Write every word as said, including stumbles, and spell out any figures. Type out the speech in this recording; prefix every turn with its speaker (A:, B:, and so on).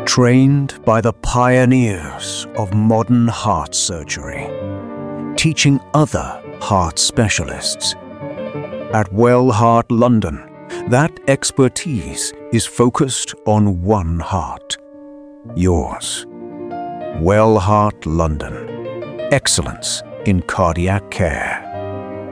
A: Trained by the pioneers of modern heart surgery, teaching other heart specialists. At Well Heart London, that expertise is focused on one heart, yours. Well Heart London, excellence in cardiac care.